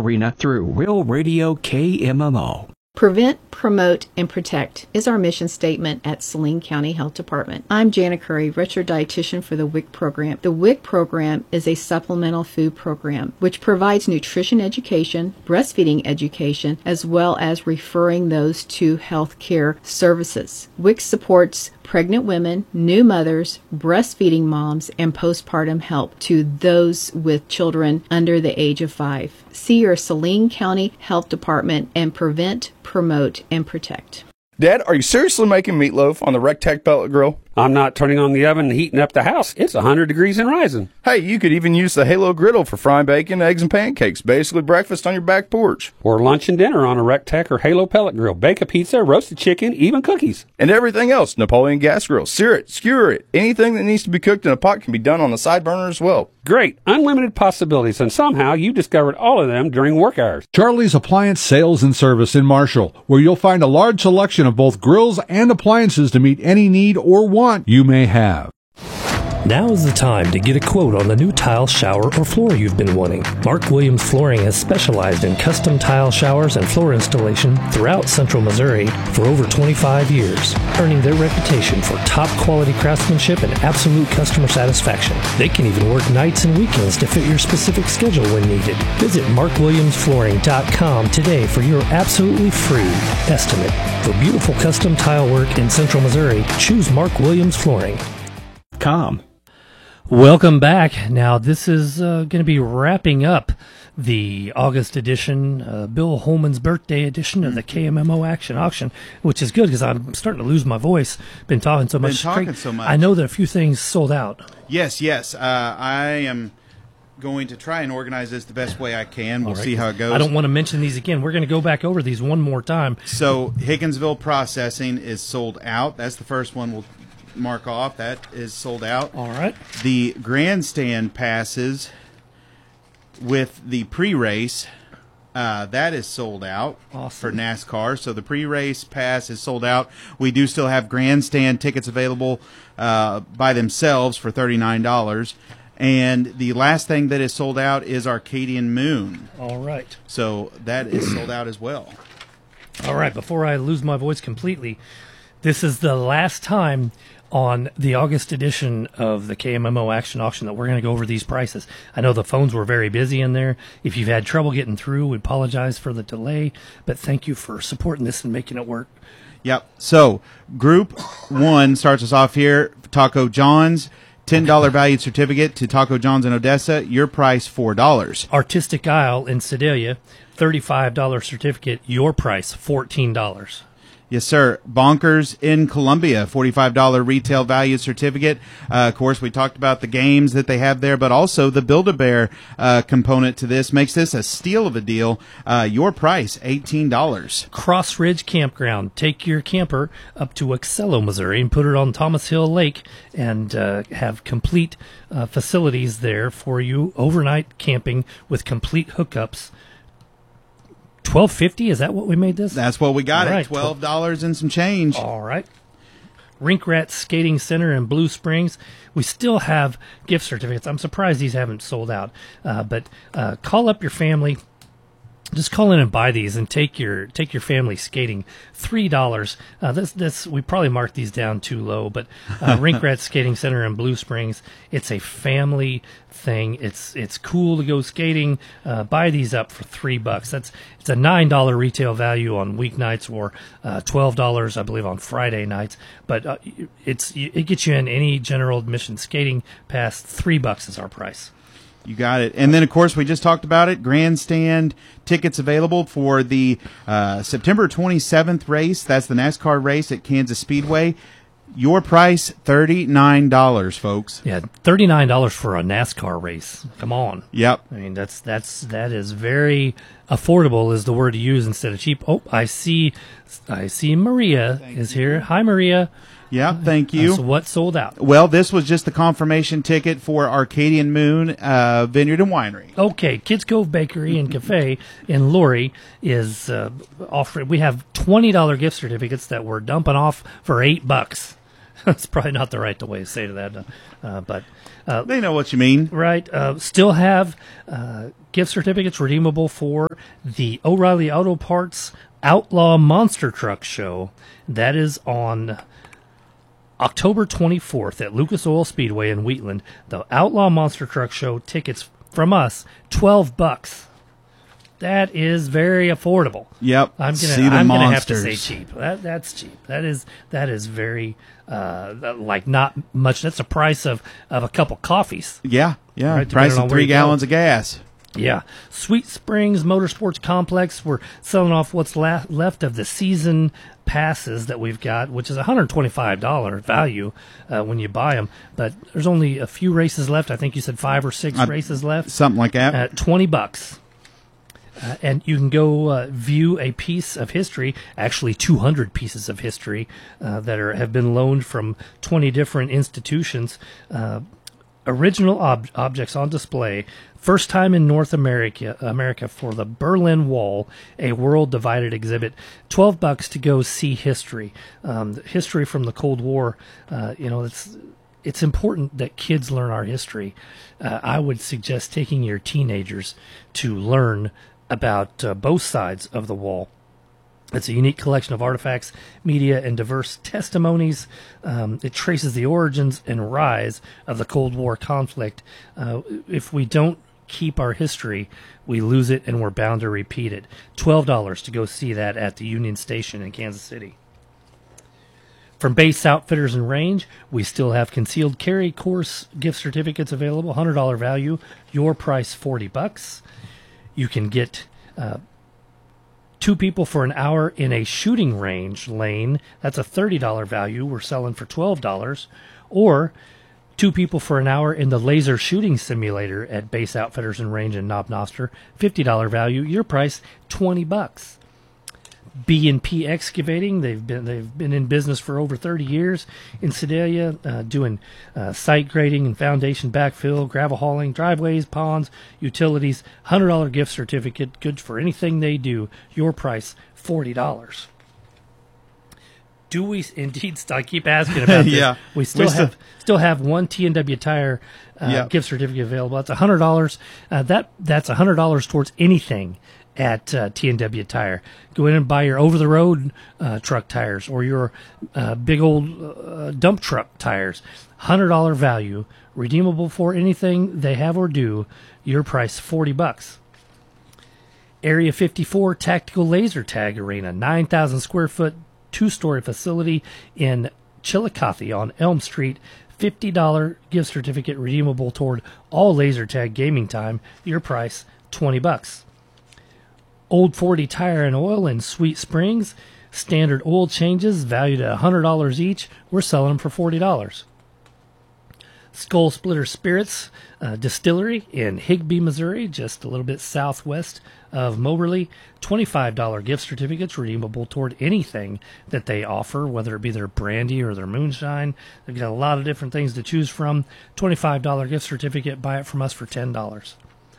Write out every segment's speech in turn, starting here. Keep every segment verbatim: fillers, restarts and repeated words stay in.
arena through Real Radio K M M O. Prevent, promote, and protect is our mission statement at Saline County Health Department. I'm Jana Curry, registered dietitian for the W I C program. The W I C program is a supplemental food program which provides nutrition education, breastfeeding education, as well as referring those to health care services. W I C supports pregnant women, new mothers, breastfeeding moms, and postpartum help to those with children under the age of five. See your Saline County Health Department and prevent, promote, and protect. Dad, are you seriously making meatloaf on the Rectech pellet grill? I'm not turning on the oven and heating up the house. It's one hundred degrees and rising. Hey, you could even use the Halo griddle for frying bacon, eggs, and pancakes. Basically breakfast on your back porch. Or lunch and dinner on a Rectech or Halo pellet grill. Bake a pizza, roasted chicken, even cookies. And everything else. Napoleon gas grill. Sear it, skewer it. Anything that needs to be cooked in a pot can be done on the side burner as well. Great. Unlimited possibilities. And somehow you discovered all of them during work hours. Charlie's Appliance Sales and Service in Marshall, where you'll find a large selection of both grills and appliances to meet any need or want you may have. Now is the time to get a quote on the new tile, shower, or floor you've been wanting. Mark Williams Flooring has specialized in custom tile showers and floor installation throughout Central Missouri for over twenty-five years, earning their reputation for top quality craftsmanship and absolute customer satisfaction. They can even work nights and weekends to fit your specific schedule when needed. Visit mark williams flooring dot com today for your absolutely free estimate. For beautiful custom tile work in Central Missouri, choose Mark Williams Flooring. Com. Welcome back. Now, this is uh, going to be wrapping up the August edition, uh, Bill Holman's birthday edition of the K M M O Action Auction, which is good because I'm starting to lose my voice. Been talking so much. Been talking so much. I know that a few things sold out. Yes, yes. Uh, I am going to try and organize this the best way I can. We'll right. see how it goes. I don't want to mention these again. We're going to go back over these one more time. So, Higginsville Processing is sold out. That's the first one we'll mark off. That is sold out. All right. The grandstand passes with the pre-race, uh, that is sold out. Awesome. For NASCAR. So the pre-race pass is sold out. We do still have grandstand tickets available uh, by themselves for thirty-nine dollars. And the last thing that is sold out is Arcadian Moon. All right. So that is sold out as well. All right. Before I lose my voice completely, this is the last time on the August edition of the K M M O Action Auction that we're going to go over these prices. I know the phones were very busy in there. If you've had trouble getting through, we apologize for the delay, but thank you for supporting this and making it work. Yep. So Group one starts us off here. Taco John's, ten dollars valued certificate to Taco John's in Odessa. Your price, four dollars. Artistic Isle in Sedalia, thirty-five dollars certificate. Your price, fourteen dollars. Yes, sir. Bonkers in Columbia, forty-five dollars retail value certificate. Uh, of course, we talked about the games that they have there, but also the Build-A-Bear uh, component to this makes this a steal of a deal. Uh, your price, eighteen dollars. Cross Ridge Campground. Take your camper up to Excello, Missouri, and put it on Thomas Hill Lake and uh, have complete uh, facilities there for you, overnight camping with complete hookups. twelve fifty, is that what we made this? That's what we got. All it right. twelve dollars and some change. All right. Rink Rat Skating Center in Blue Springs. We still have gift certificates. I'm surprised these haven't sold out. Uh, but uh, call up your family. Just call in and buy these and take your take your family skating. Three dollars. Uh, this this we probably marked these down too low, but uh, Rink Rat Skating Center in Blue Springs. It's a family thing. It's it's cool to go skating. Uh, buy these up for three bucks. That's it's a nine dollar retail value on weeknights or uh, twelve dollars, I believe, on Friday nights. But uh, it's it gets you in any general admission skating pass. Three bucks is our price. You got it. And then, of course, we just talked about it. Grandstand tickets available for the uh, September twenty-seventh race. That's the NASCAR race at Kansas Speedway. Your price, thirty-nine dollars, folks. Yeah, thirty-nine dollars for a NASCAR race. Come on. Yep. I mean, that's that's that is very affordable is the word to use instead of cheap. Oh, I see I see Maria thank is you. Here. Hi, Maria. Yeah, thank you. Uh, so what sold out? Well, this was just the confirmation ticket for Arcadian Moon uh, Vineyard and Winery. Okay, Kids Cove Bakery and Cafe in Laurie is uh, offering. We have twenty dollar gift certificates that we're dumping off for eight bucks. That's probably not the right way to say to that, uh, but uh, They know what you mean. right. Uh, still have uh, gift certificates redeemable for the O'Reilly Auto Parts Outlaw Monster Truck Show. That is on October twenty-fourth at Lucas Oil Speedway in Wheatland. The Outlaw Monster Truck Show tickets from us, twelve bucks. That is very affordable. Yep. I'm gonna, See the I'm gonna have to monsters. say cheap. That that's cheap. That is that is very uh, like not much. That's the price of, of a cup of coffees. Yeah, yeah. Right, Price depending of on where three you go. gallons of gas. Yeah. Sweet Springs Motorsports Complex. We're selling off what's la- left of the season passes that we've got, which is one hundred twenty-five dollars value uh, when you buy them. But there's only a few races left. I think you said five or six Uh, races left. Something like that. At twenty bucks. Uh, and you can go uh, view a piece of history, actually two hundred pieces of history uh, that are have been loaned from twenty different institutions. Uh, original ob- objects on display. First time in North America, America for the Berlin Wall, a world divided exhibit. Twelve bucks to go see history, um, the history from the Cold War. Uh, you know, it's it's important that kids learn our history. Uh, I would suggest taking your teenagers to learn about uh, both sides of the wall. It's a unique collection of artifacts, media, and diverse testimonies. Um, it traces the origins and rise of the Cold War conflict. Uh, if we don't keep our history, we lose it, and we're bound to repeat it. twelve dollars to go see that at the Union Station in Kansas City. From Base Outfitters and Range, we still have concealed carry course gift certificates available, one hundred dollars value, your price forty bucks. You can get uh, two people for an hour in a shooting range lane. That's a thirty dollars value. We're selling for twelve dollars. Or two people for an hour in the laser shooting simulator at Base Outfitters and Range in Knob Noster. fifty dollars value. Your price, twenty bucks. B and P Excavating, they've been they've been in business for over thirty years in Sedalia, uh, doing uh, site grading and foundation backfill, gravel hauling, driveways, ponds, utilities. one hundred dollars gift certificate, good for anything they do. Your price, forty dollars. Do we indeed? I keep asking about this. Yeah. We still We still- have still have one T and W Tire uh, Yeah. gift certificate available. That's one hundred dollars. Uh, that that's one hundred dollars towards anything at uh, T and W Tire. Go in and buy your over-the-road uh, truck tires or your uh, big old uh, dump truck tires. one hundred dollars value, redeemable for anything they have or do. Your price, forty bucks. Area fifty-four Tactical Laser Tag Arena, nine thousand square foot, two-story facility in Chillicothe on Elm Street. fifty dollars gift certificate redeemable toward all laser tag gaming time. Your price, twenty bucks. Old forty Tire and Oil in Sweet Springs. Standard oil changes valued at one hundred dollars each. We're selling them for forty dollars. Skull Splitter Spirits uh, Distillery in Higbee, Missouri, just a little bit southwest of Moberly. twenty-five dollars gift certificates redeemable toward anything that they offer, whether it be their brandy or their moonshine. They've got a lot of different things to choose from. twenty-five dollars gift certificate, buy it from us for ten dollars.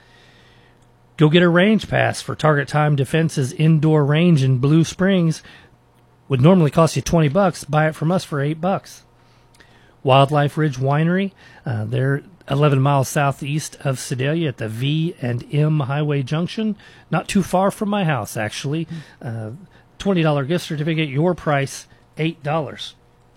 Go get a range pass for Target Time Defense's indoor range in Blue Springs. Would normally cost you twenty bucks. Buy it from us for eight bucks. Wildlife Ridge Winery, uh, they're eleven miles southeast of Sedalia at the V and M Highway Junction. Not too far from my house, actually. Uh, twenty dollars gift certificate, your price, eight dollars.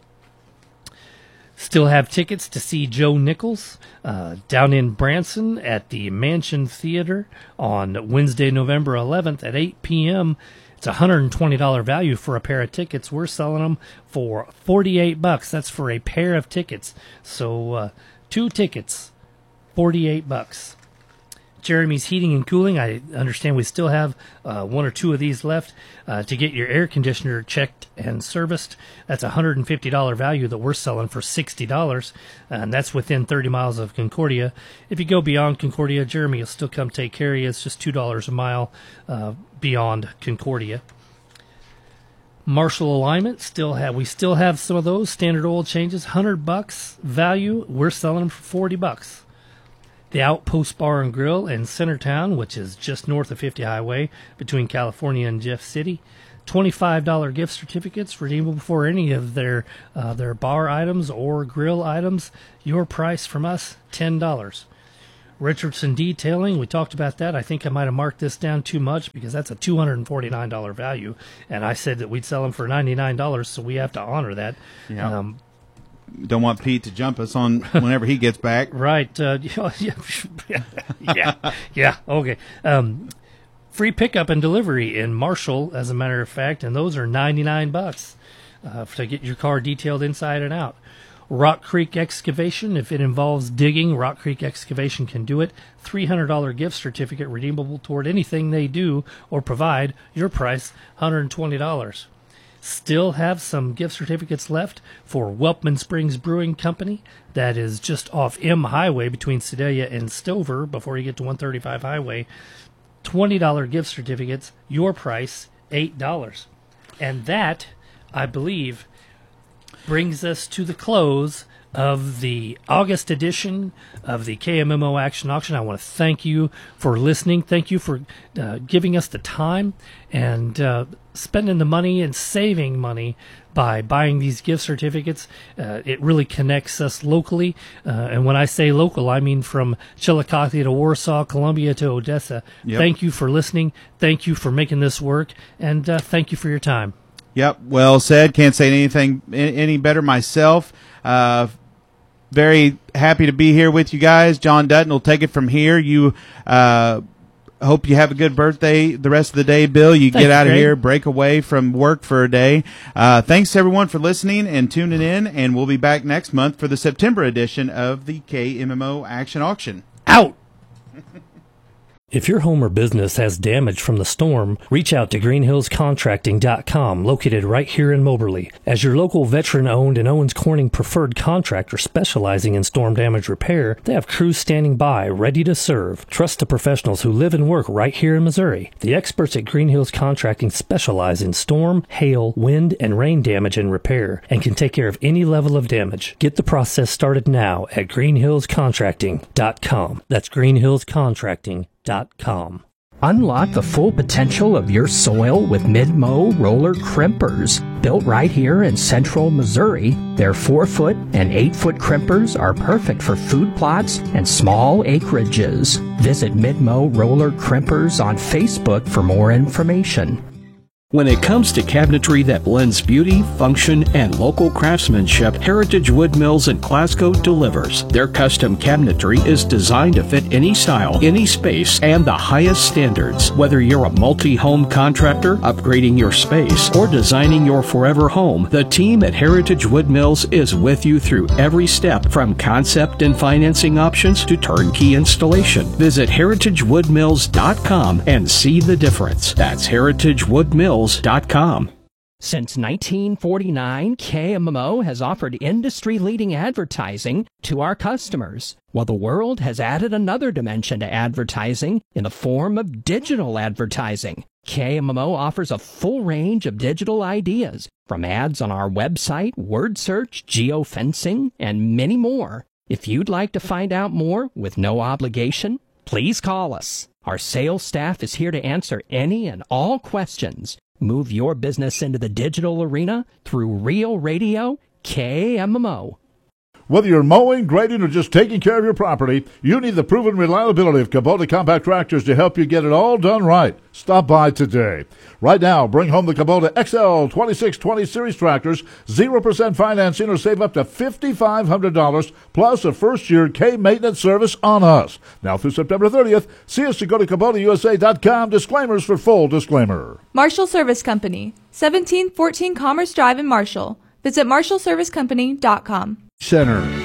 Still have tickets to see Joe Nichols uh, down in Branson at the Mansion Theater on Wednesday, November eleventh at eight p.m. It's a one hundred twenty dollars value for a pair of tickets. We're selling them for forty-eight bucks. That's for a pair of tickets. So uh, two tickets, forty-eight bucks. Jeremy's Heating and Cooling. I understand we still have uh, one or two of these left uh, to get your air conditioner checked and serviced. That's a one hundred fifty dollars value that we're selling for sixty dollars, and that's within thirty miles of Concordia. If you go beyond Concordia, Jeremy will still come take care of you. It's just two dollars a mile uh, beyond Concordia. Marshall Alignment, still have we still have some of those standard oil changes, one hundred bucks value. We're selling them for forty bucks. The Outpost Bar and Grill in Centertown, which is just north of fifty Highway between California and Jeff City. twenty-five dollars gift certificates redeemable for any of their uh, their bar items or grill items. Your price from us, ten dollars. Richardson Detailing, we talked about that. I think I might have marked this down too much because that's a two hundred forty-nine dollars value, and I said that we'd sell them for ninety-nine dollars, so we have to honor that. Yeah. Um, Don't want Pete to jump us on whenever he gets back. Right. Uh, yeah, yeah, yeah, okay. Um, free pickup and delivery in Marshall, as a matter of fact, and those are ninety-nine bucks uh, to get your car detailed inside and out. Rock Creek Excavation, if it involves digging, Rock Creek Excavation can do it. three hundred dollars gift certificate redeemable toward anything they do or provide. Your price, one hundred twenty dollars. Still have some gift certificates left for Welpman Springs Brewing Company. That is just off M Highway between Sedalia and Stover before you get to one thirty-five Highway. twenty dollars gift certificates. Your price, eight dollars. And that, I believe, brings us to the close of the August edition of the K M M O Action Auction. I want to thank you for listening. Thank you for uh, giving us the time and uh, spending the money and saving money by buying these gift certificates. Uh, it really connects us locally. Uh, and when I say local, I mean from Chillicothe to Warsaw, Columbia to Odessa. Yep. Thank you for listening. Thank you for making this work. And uh, thank you for your time. Yep, well said. Can't say anything any better myself. Uh, very happy to be here with you guys. John Dutton will take it from here. You uh, hope you have a good birthday the rest of the day, Bill. You Thanks, get out of Greg. here, break away from work for a day. Uh, thanks, everyone, for listening and tuning in, and we'll be back next month for the September edition of the K M M O Action Auction. Out! If your home or business has damage from the storm, reach out to green hills contracting dot com, located right here in Moberly. As your local veteran-owned and Owens Corning preferred contractor specializing in storm damage repair, they have crews standing by, ready to serve. Trust the professionals who live and work right here in Missouri. The experts at Green Hills Contracting specialize in storm, hail, wind, and rain damage and repair, and can take care of any level of damage. Get the process started now at green hills contracting dot com. That's green hills contracting dot com. Unlock the full potential of your soil with Mid-Mow roller crimpers. Built right here in central Missouri, their four foot and eight foot crimpers are perfect for food plots and small acreages. Visit Mid-Mow roller crimpers on Facebook for more information. When it comes to cabinetry that blends beauty, function, and local craftsmanship, Heritage Wood Mills in Glasgow delivers. Their custom cabinetry is designed to fit any style, any space, and the highest standards. Whether you're a multi-home contractor, upgrading your space, or designing your forever home, the team at Heritage Wood Mills is with you through every step, from concept and financing options to turnkey installation. Visit heritage wood mills dot com and see the difference. That's heritage wood mills dot com. Since nineteen forty-nine, K M M O has offered industry-leading advertising to our customers, while the world has added another dimension to advertising in the form of digital advertising. K M M O offers a full range of digital ideas, from ads on our website, word search, geofencing, and many more. If you'd like to find out more with no obligation, please call us. Our sales staff is here to answer any and all questions. Move your business into the digital arena through Real Radio K M M O. Whether you're mowing, grading, or just taking care of your property, you need the proven reliability of Kubota compact tractors to help you get it all done right. Stop by today. Right now, bring home the Kubota X L twenty-six twenty Series tractors, zero percent financing, or save up to five thousand five hundred dollars, plus a first-year K-maintenance service on us. Now through September thirtieth, see us to go to Kubota U S A dot com. Disclaimers for full disclaimer. Marshall Service Company, seventeen fourteen Commerce Drive in Marshall. Visit marshall service company dot com. Center.